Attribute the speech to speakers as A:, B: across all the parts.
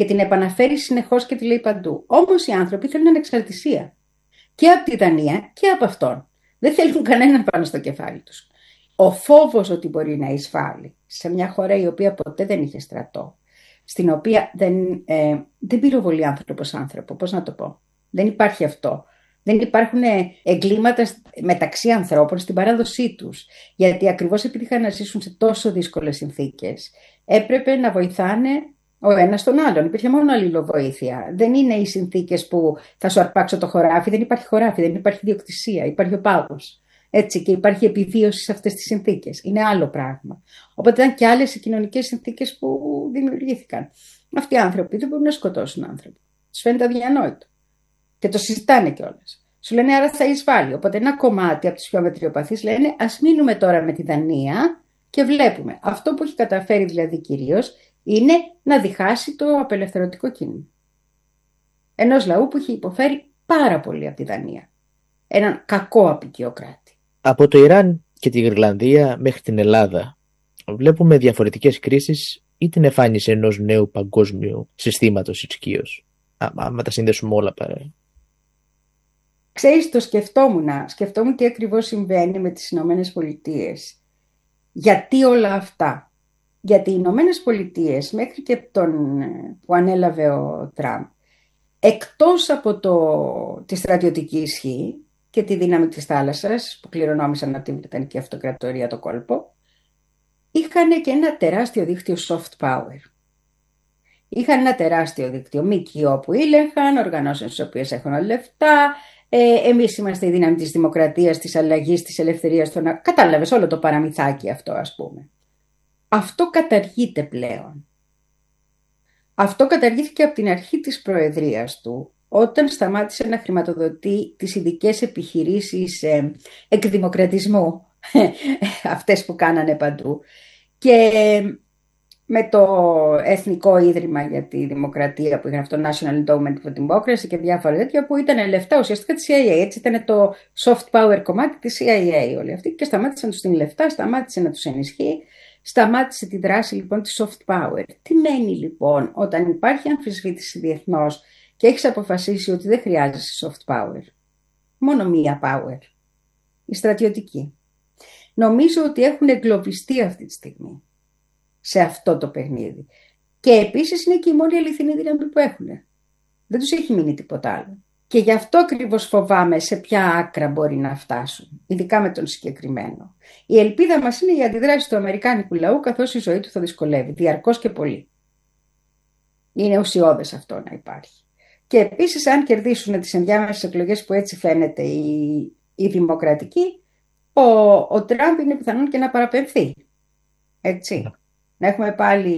A: και την επαναφέρει συνεχώς και τη λέει παντού. Όμως οι άνθρωποι θέλουν ανεξαρτησία. Και από τη Δανία και από αυτόν. Δεν θέλουν κανέναν πάνω στο κεφάλι τους. Ο φόβος ότι μπορεί να εισβάλλει σε μια χώρα η οποία ποτέ δεν είχε στρατό, στην οποία δεν πυροβολεί άνθρωπος άνθρωπο, πώς να το πω. Δεν υπάρχει αυτό. Δεν υπάρχουν εγκλήματα μεταξύ ανθρώπων στην παράδοσή τους. Γιατί ακριβώς επειδή είχαν να ζήσουν σε τόσο δύσκολες συνθήκες, έπρεπε να βοηθάνε ο ένας τον άλλον. Υπήρχε μόνο αλληλοβοήθεια. Δεν είναι οι συνθήκες που θα σου αρπάξω το χωράφι. Δεν υπάρχει χωράφι, δεν υπάρχει διοκτησία. Υπάρχει ο πάγος. Έτσι, και υπάρχει επιβίωση σε αυτές τις συνθήκες. Είναι άλλο πράγμα. Οπότε ήταν και άλλες κοινωνικές συνθήκες που δημιουργήθηκαν. Αυτοί οι άνθρωποι δεν μπορούν να σκοτώσουν άνθρωποι. Τους φαίνεται αδιανόητο. Και το συζητάνε κιόλας. Σου λένε άρα θα εισβάλλει. Οπότε ένα κομμάτι από τους πιο μετριοπαθείς λένε ας μείνουμε τώρα με τη Δανία και βλέπουμε. Αυτό που έχει καταφέρει δηλαδή κυρίως είναι να διχάσει το απελευθερωτικό κίνημα. Ενός λαού που έχει υποφέρει πάρα πολύ από τη Δανία. Έναν κακό αποικιοκράτη.
B: Από το Ιράν και τη Γροιλανδία μέχρι την Ελλάδα βλέπουμε διαφορετικές κρίσεις ή την εμφάνιση ενός νέου παγκόσμιου συστήματος ισχύως. Άμα τα συνδέσουμε όλα παρά.
A: Ξέρεις, το σκεφτόμουν τι ακριβώς συμβαίνει με τις Ηνωμένες Πολιτείες. Γιατί όλα αυτά. Γιατί οι Ηνωμένες Πολιτείες μέχρι και που ανέλαβε ο Τραμπ, εκτός από τη στρατιωτική ισχύ και τη δύναμη της θάλασσας που κληρονόμησαν από την Βρετανική Αυτοκρατορία το κόλπο, είχαν και ένα τεράστιο δίκτυο soft power. Είχαν ένα τεράστιο δίκτυο ΜΚΟ που ήλεγχαν, οργανώσεις στις οποίες έχουν λεφτά. Εμείς είμαστε η δύναμη της δημοκρατίας, της αλλαγής, της ελευθερίας. Κατάλαβες όλο το παραμυθάκι αυτό, ας πούμε. Αυτό καταργείται πλέον. Αυτό καταργήθηκε από την αρχή της προεδρίας του, όταν σταμάτησε να χρηματοδοτεί τις ειδικές επιχειρήσεις εκδημοκρατισμού, αυτές που κάνανε παντού. Και με το Εθνικό Ίδρυμα για τη Δημοκρατία που είχαν αυτό, National Endowment for Democracy και διάφορα τέτοια που ήταν λεφτά ουσιαστικά της CIA. Έτσι ήταν το soft power κομμάτι της CIA όλοι αυτοί και σταμάτησαν να τους δίνουν λεφτά, σταμάτησε να τους ενισχύει, σταμάτησε τη δράση λοιπόν της soft power. Τι μένει λοιπόν όταν υπάρχει αμφισβήτηση διεθνώς και έχεις αποφασίσει ότι δεν χρειάζεσαι soft power? Μόνο μία power, η στρατιωτική. Νομίζω ότι έχουν εγκλωβιστεί αυτή τη στιγμή σε αυτό το παιχνίδι. Και επίσης είναι και η μόνη αληθινή δύναμη που έχουν. Δεν τους έχει μείνει τίποτα άλλο. Και γι' αυτό ακριβώς φοβάμαι σε ποια άκρα μπορεί να φτάσουν, ειδικά με τον συγκεκριμένο. Η ελπίδα μας είναι η αντιδράση του αμερικάνικου λαού, καθώς η ζωή του θα δυσκολεύει, διαρκώς και πολύ. Είναι ουσιώδες αυτό να υπάρχει. Και επίσης, αν κερδίσουν τις ενδιάμεσες εκλογές που έτσι φαίνεται η δημοκρατική, ο Τραμπ είναι πιθανόν και να παραπεμφθεί. Έτσι. Να έχουμε πάλι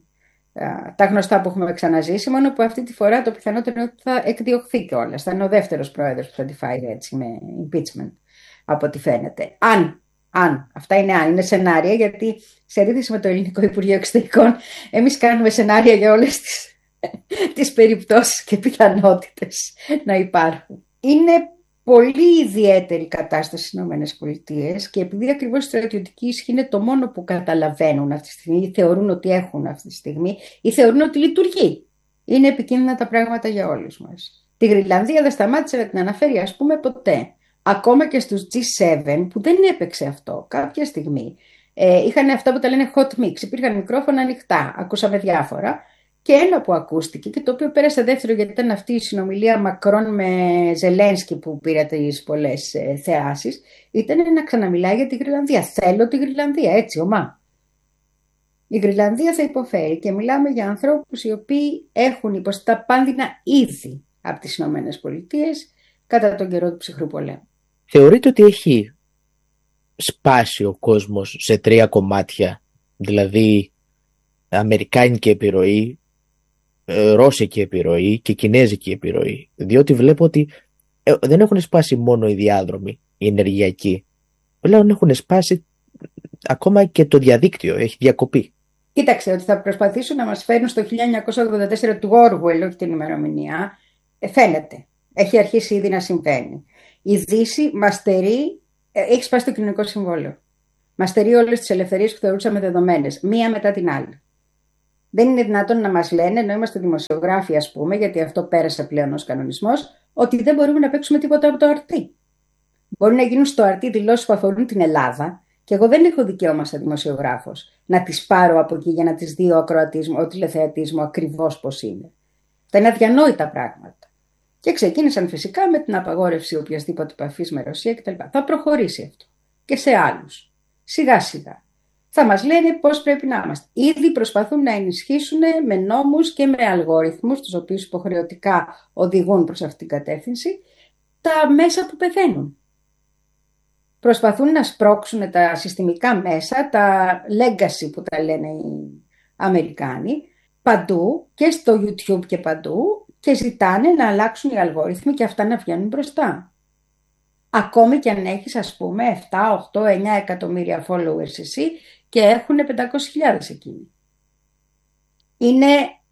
A: τα γνωστά που έχουμε ξαναζήσει, μόνο που αυτή τη φορά το πιθανότερο είναι ότι θα εκδιωχθεί κιόλας. Θα είναι ο δεύτερος πρόεδρος που θα τη φάει έτσι με impeachment, από ό,τι φαίνεται. Αυτά είναι σενάρια, γιατί σε αντίθεση με το Ελληνικό Υπουργείο Εξωτερικών, εμείς κάνουμε σενάρια για όλες τις περιπτώσεις και πιθανότητες να υπάρχουν. Είναι πολύ ιδιαίτερη κατάσταση στις ΗΠΑ και επειδή ακριβώς η στρατιωτική ισχύ είναι το μόνο που καταλαβαίνουν αυτή τη στιγμή ή θεωρούν ότι έχουν αυτή τη στιγμή ή θεωρούν ότι λειτουργεί. Είναι επικίνδυνα τα πράγματα για όλους μας. Τη Γροιλανδία δεν σταμάτησε να την αναφέρει ας πούμε ποτέ. Ακόμα και στους G7 που δεν έπαιξε αυτό κάποια στιγμή. Είχαν αυτά που τα λένε hot mix. Υπήρχαν μικρόφωνα ανοιχτά. Ακούσαμε διάφορα. Και ένα που ακούστηκε και το οποίο πέρασε δεύτερο γιατί ήταν αυτή η συνομιλία Μακρόν με Ζελένσκι που πήρε τις πολλές θεάσεις, ήταν να ξαναμιλάει για τη Γροιλανδία. Θέλω τη Γροιλανδία, έτσι ομά. Η Γροιλανδία θα υποφέρει και μιλάμε για ανθρώπους οι οποίοι έχουν υποστεί τα πάνδυνα ήδη από τις Ηνωμένες Πολιτείες κατά τον καιρό του ψυχρού πολέμου.
B: Θεωρείτε ότι έχει σπάσει ο κόσμος σε τρία κομμάτια, δηλαδή αμερικάνικη επιρροή, ρώσικη επιρροή και κινέζικη επιρροή? Διότι βλέπω ότι δεν έχουν σπάσει μόνο οι διάδρομοι, οι ενεργειακοί. Πλέον έχουν σπάσει ακόμα και το διαδίκτυο, έχει διακοπεί.
A: Κοίταξε, ότι θα προσπαθήσουν να μας φέρουν στο 1984 του Orwell, όχι την ημερομηνία, φαίνεται. Έχει αρχίσει ήδη να συμβαίνει. Η Δύση μας στερεί, έχει σπάσει το κοινωνικό συμβόλαιο. Μας στερεί όλες τις ελευθερίες που θεωρούσαμε δεδομένες, μία μετά την άλλη. Δεν είναι δυνατόν να μας λένε, ενώ είμαστε δημοσιογράφοι, ας πούμε, γιατί αυτό πέρασε πλέον ως κανονισμός, ότι δεν μπορούμε να παίξουμε τίποτα από το αρτί. Μπορεί να γίνουν στο αρτί δηλώσεις που αφορούν την Ελλάδα, και εγώ δεν έχω δικαίωμα σαν δημοσιογράφος να τις πάρω από εκεί για να τις δει ο τηλεθεατής μου ακριβώς πώς είναι. Αυτά είναι αδιανόητα πράγματα. Και ξεκίνησαν φυσικά με την απαγόρευση οποιασδήποτε επαφής με Ρωσία κτλ. Θα προχωρήσει αυτό και σε άλλους. Σιγά σιγά. Θα μας λένε πώς πρέπει να είμαστε. Ήδη προσπαθούν να ενισχύσουν με νόμους και με αλγόριθμους, τους οποίους υποχρεωτικά οδηγούν προς αυτήν την κατεύθυνση, τα μέσα που πεθαίνουν. Προσπαθούν να σπρώξουν τα συστημικά μέσα, τα legacy που τα λένε οι Αμερικάνοι, παντού και στο YouTube και παντού, και ζητάνε να αλλάξουν οι αλγόριθμοι και αυτά να βγαίνουν μπροστά. Ακόμη και αν έχεις, ας πούμε, 7, 8, 9 εκατομμύρια followers εσύ και έχουν 500.000 εκείνοι. Είναι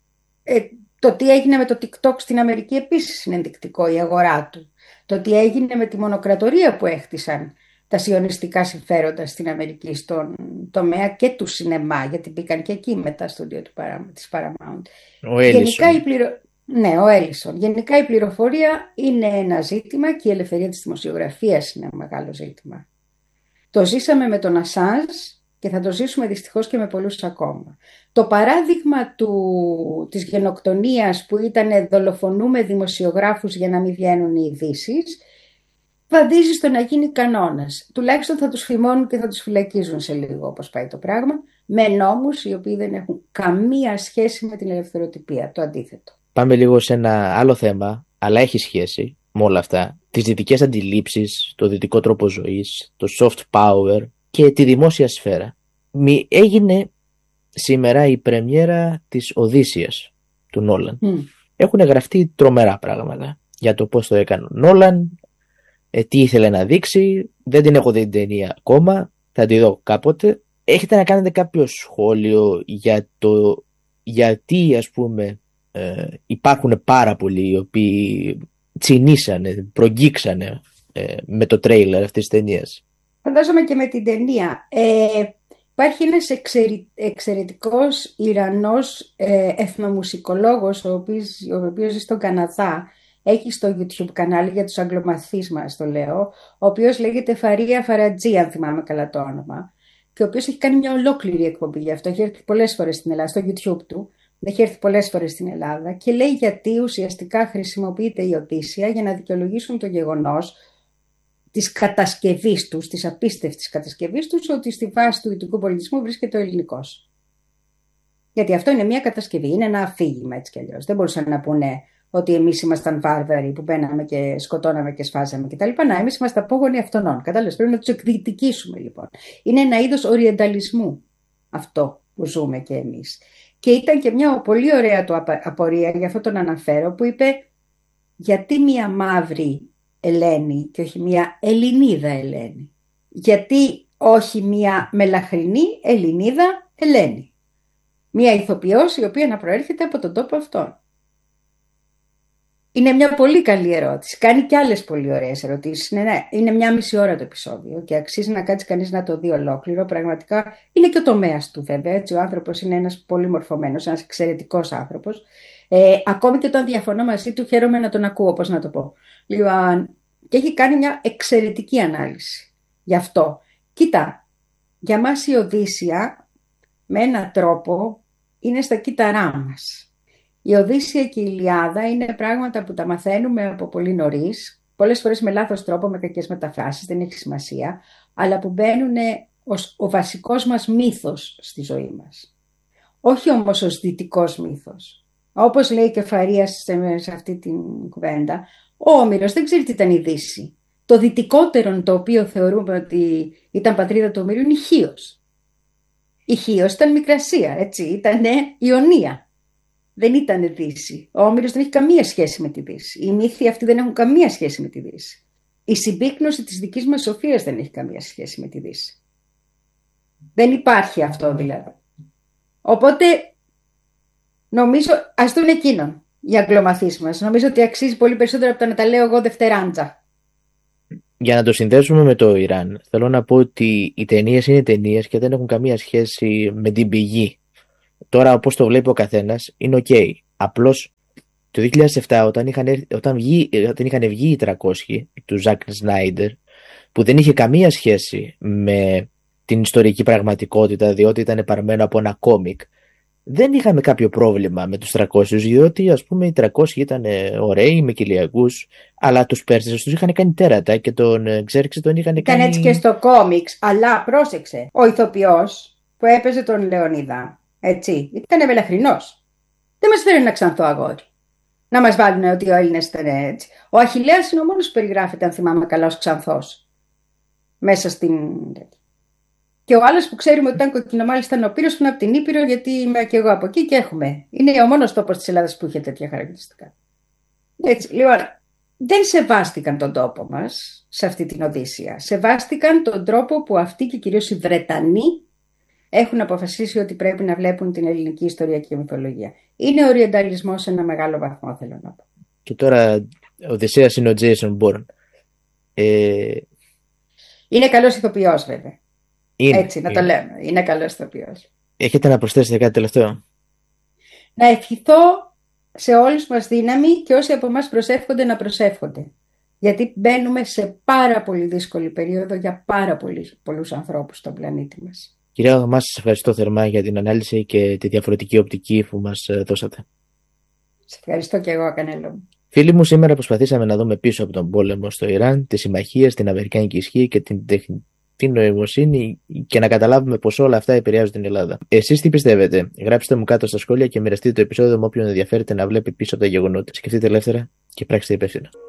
A: το τι έγινε με το TikTok στην Αμερική επίσης είναι ενδεικτικό, η αγορά του. Το τι έγινε με τη μονοκρατορία που έχτισαν τα σιωνιστικά συμφέροντα στην Αμερική στον τομέα και του σινεμά, γιατί μπήκαν και εκεί μετά στο στούντιο της Paramount.
B: Ο Έλισον.
A: Ναι, ο Έλισον. Γενικά η πληροφορία είναι ένα ζήτημα και η ελευθερία της δημοσιογραφίας είναι ένα μεγάλο ζήτημα. Το ζήσαμε με τον Ασάνζ και θα το ζήσουμε δυστυχώς και με πολλούς ακόμα. Το παράδειγμα της γενοκτονίας που ήταν δολοφονούμε δημοσιογράφους για να μην βγαίνουν οι ειδήσεις, βαδίζει στο να γίνει κανόνας. Τουλάχιστον θα τους φημώνουν και θα τους φυλακίζουν σε λίγο, όπως πάει το πράγμα, με νόμους οι οποίοι δεν έχουν καμία σχέση με την ελευθεροτυπία, το αντίθετο.
B: Πάμε λίγο σε ένα άλλο θέμα, αλλά έχει σχέση με όλα αυτά. Τις δυτικές αντιλήψεις, το δυτικό τρόπο ζωής, το soft power και τη δημόσια σφαίρα. Έγινε σήμερα η πρεμιέρα της Οδύσσιας του Νόλαν. Έχουν γραφτεί τρομερά πράγματα για το πώς το έκανε ο Νόλαν, τι ήθελε να δείξει. Δεν την έχω δει την ταινία ακόμα, θα τη δω κάποτε. Έχετε να κάνετε κάποιο σχόλιο για το γιατί, ας πούμε, υπάρχουν πάρα πολλοί οι οποίοι τσινήσανε, προγγίξανε με το τρέιλερ αυτής της ταινίας?
A: Φαντάζομαι και με την ταινία. Υπάρχει ένας εξαιρετικός Ιρανός εθνομουσικολόγος, ο οποίος ζει στον Καναδά. Έχει στο YouTube κανάλι για τους αγγλομαθείς μας, το λέω, ο οποίος λέγεται Φαρία Φαρατζή, αν θυμάμαι καλά το όνομα, και ο οποίος έχει κάνει μια ολόκληρη εκπομπή γι' αυτό. Έχει έρθει πολλές φορές στην Ελλάδα, στο YouTube του. Έχει έρθει πολλές φορές στην Ελλάδα και λέει γιατί ουσιαστικά χρησιμοποιείται η Οδύσσεια για να δικαιολογήσουν το γεγονός της κατασκευής τους, της απίστευτης κατασκευής τους, ότι στη βάση του δυτικού πολιτισμού βρίσκεται ο ελληνικός. Γιατί αυτό είναι μια κατασκευή, είναι ένα αφήγημα έτσι κι αλλιώς. Δεν μπορούσαν να πούνε ότι εμείς ήμασταν βάρβαροι που μπαίναμε και σκοτώναμε και σφάζαμε κτλ. Να, εμείς είμαστε απόγονοι αυτών. Κατάλαβες, πρέπει να τους εκδικήσουμε λοιπόν. Είναι ένα είδος οριενταλισμού αυτό που ζούμε και εμείς. Και ήταν και μια πολύ ωραία του απορία, γι' αυτό τον αναφέρω, που είπε γιατί μια μαύρη Ελένη και όχι μια Ελληνίδα Ελένη? Γιατί όχι μια μελαχρινή Ελληνίδα Ελένη? Μια ηθοποιός η οποία να προέρχεται από τον τόπο αυτόν. Είναι μια πολύ καλή ερώτηση. Κάνει και άλλες πολύ ωραίες ερωτήσεις. Είναι μια μισή ώρα το επεισόδιο και αξίζει να κάτσει κανείς να το δει ολόκληρο. Πραγματικά είναι και ο τομέας του βέβαια. Έτσι, ο άνθρωπος είναι ένας πολύ μορφωμένος, ένας εξαιρετικός άνθρωπος. Ακόμη και όταν διαφωνώ μαζί του, χαίρομαι να τον ακούω, πώς να το πω. Λοιπόν, και έχει κάνει μια εξαιρετική ανάλυση γι' αυτό. Κοίτα, για μας η Οδύσσεια με έναν τρόπο είναι στα κύτταρά μας. Η Οδύσσεια και η Ηλιάδα είναι πράγματα που τα μαθαίνουμε από πολύ νωρίς, πολλές φορές με λάθος τρόπο, με κακές μεταφράσεις, δεν έχει σημασία, αλλά που μπαίνουν ως ο βασικός μας μύθος στη ζωή μας. Όχι όμως ως δυτικός μύθος. Όπως λέει και Φαρίας σε αυτή την κουβέντα, ο Όμηρος δεν ξέρει τι ήταν η Δύση. Το δυτικότερο το οποίο θεωρούμε ότι ήταν πατρίδα του Ομήρου είναι η Χίος. Η Χίος ήταν Μικρασία, έτσι, ήταν Ιωνία. Δεν ήταν Δύση. Ο Όμηρος δεν έχει καμία σχέση με τη Δύση. Οι μύθοι αυτοί δεν έχουν καμία σχέση με τη Δύση. Η συμπίκνωση της δικής μας σοφίας δεν έχει καμία σχέση με τη Δύση. Δεν υπάρχει αυτό δηλαδή. Οπότε νομίζω, ας δουν εκείνον οι αγγλομαθείς μας. Νομίζω ότι αξίζει πολύ περισσότερο από το να τα λέω εγώ δευτεράντζα.
B: Για να το συνδέσουμε με το Ιράν, θέλω να πω ότι οι ταινίες είναι ταινίες και δεν έχουν καμία σχέση με την πηγή. Τώρα, όπως το βλέπει ο καθένας, είναι ok. Απλώς το 2007, όταν είχαν βγει οι 300 του Ζακ Σνάιντερ, που δεν είχε καμία σχέση με την ιστορική πραγματικότητα, διότι ήταν παρμένο από ένα κόμικ, δεν είχαμε κάποιο πρόβλημα με τους 300, διότι ας πούμε οι 300 ήταν ωραίοι με κοιλιακούς, αλλά τους Πέρσες τους είχαν κάνει τέρατα και τον Ξέρξη τον είχαν κάνει...
A: Ήταν έτσι και στο κόμιξ, αλλά πρόσεξε, ο ηθοποιός που έπαιζε τον Λεωνίδα, έτσι, ήταν ευελαχρινός. Δεν μας φέρει ένα ξανθό αγόρι. Να μας βάλουν ότι ο Έλληνας ήταν έτσι. Ο Αχιλλέας είναι ο μόνος που περιγράφεται, αν θυμάμαι καλά, ως ξανθός. Μέσα στην... Και ο άλλος που ξέρουμε ότι ήταν κοκκινομάλιστα ήταν ο Πύρος, που είναι από την Ήπειρο, γιατί είμαι και εγώ από εκεί και έχουμε. Είναι ο μόνος τόπος της Ελλάδας που είχε τέτοια χαρακτηριστικά. Έτσι, λοιπόν, δεν σεβάστηκαν τον τόπο μας σε αυτή την Οδύσσεια. Σεβάστηκαν τον τρόπο που αυτοί και κυρίως οι Βρετανοί έχουν αποφασίσει ότι πρέπει να βλέπουν την ελληνική ιστορία και μυθολογία. Είναι οριενταλισμός σε ένα μεγάλο βαθμό, θέλω να πω.
B: Και τώρα ο Οδυσσέας είναι ο Jason Bourne.
A: Είναι καλός ηθοποιός, βέβαια. Έτσι, να
B: είναι.
A: το λέμε. Είναι καλός ηθοποιός.
B: Έχετε να προσθέσετε κάτι τελευταίο?
A: Να ευχηθώ σε όλους μας δύναμη και όσοι από εμάς προσεύχονται να προσεύχονται. Γιατί μπαίνουμε σε πάρα πολύ δύσκολη περίοδο για πάρα πολλούς ανθρώπους στον πλανήτη μας.
B: Κυρία Αγαμά, σας ευχαριστώ θερμά για την ανάλυση και τη διαφορετική οπτική που μας δώσατε.
A: Σε ευχαριστώ και εγώ, Κανέλο μου.
B: Φίλοι μου, σήμερα προσπαθήσαμε να δούμε πίσω από τον πόλεμο στο Ιράν, τις συμμαχίες, την αμερικάνικη ισχύ και την τεχνητή νοημοσύνη και να καταλάβουμε πως όλα αυτά επηρεάζουν την Ελλάδα. Εσείς τι πιστεύετε? Γράψτε μου κάτω στα σχόλια και μοιραστείτε το επεισόδιο με όποιον ενδιαφέρεται να βλέπει πίσω από τα γεγονότα. Σκεφτείτε ελεύθερα και πράξτε υπεύθυνα.